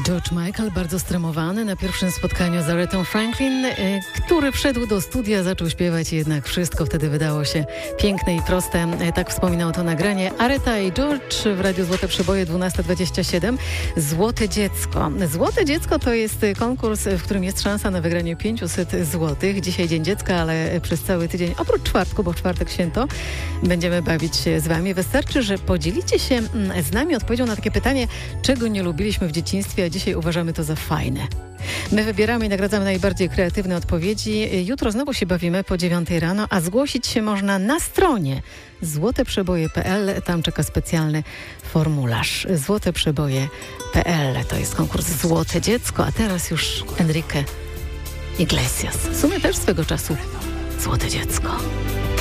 George Michael, bardzo stremowany na pierwszym spotkaniu z Aretą Franklin, który wszedł do studia, zaczął śpiewać i jednak wszystko wtedy wydało się piękne i proste. Tak wspominał to nagranie. Areta i George w Radiu Złote Przeboje 12:27. Złote Dziecko. Złote Dziecko to jest konkurs, w którym jest szansa na wygranie 500 złotych. Dzisiaj Dzień Dziecka, ale przez cały tydzień, oprócz czwartku, bo w czwartek święto, będziemy bawić się z Wami. Wystarczy, że podzielicie się z nami odpowiedzią na takie pytanie, czego nie lubiliśmy w dzieciństwie, a dzisiaj uważamy to za fajne. My wybieramy i nagradzamy najbardziej kreatywne odpowiedzi. Jutro znowu się bawimy po 9 rano, a zgłosić się można na stronie złoteprzeboje.pl. Tam czeka specjalny formularz. Złoteprzeboje.pl. To jest konkurs Złote Dziecko, a teraz już Enrique Iglesias. W sumie też swego czasu Złote Dziecko.